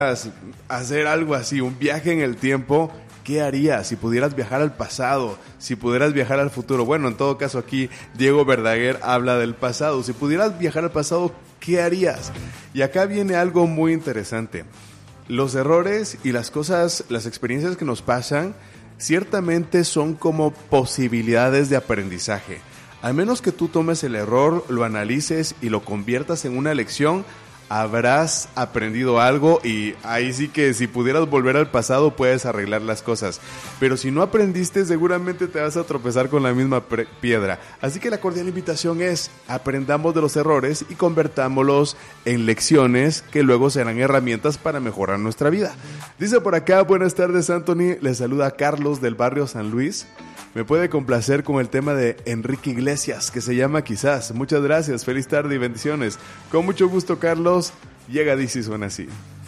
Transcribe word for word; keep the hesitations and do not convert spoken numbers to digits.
hacer algo así, un viaje en el tiempo, ¿qué harías? Si pudieras viajar al pasado, si pudieras viajar al futuro. Bueno, en todo caso aquí Diego Verdaguer habla del pasado. Si pudieras viajar al pasado, ¿qué harías? Y acá viene algo muy interesante. Los errores y las cosas, las experiencias que nos pasan, ciertamente son como posibilidades de aprendizaje. A menos que tú tomes el error, lo analices y lo conviertas en una lección, habrás aprendido algo y ahí sí que si pudieras volver al pasado puedes arreglar las cosas. Pero si no aprendiste, seguramente te vas a tropezar con la misma pre- piedra. Así que la cordial invitación es, aprendamos de los errores y convertámoslos en lecciones que luego serán herramientas para mejorar nuestra vida. Dice por acá, buenas tardes Anthony, les saluda Carlos del barrio San Luis. Me puede complacer con el tema de Enrique Iglesias, que se llama Quizás. Muchas gracias, feliz tarde y bendiciones. Con mucho gusto, Carlos. Llega, dice y suena así.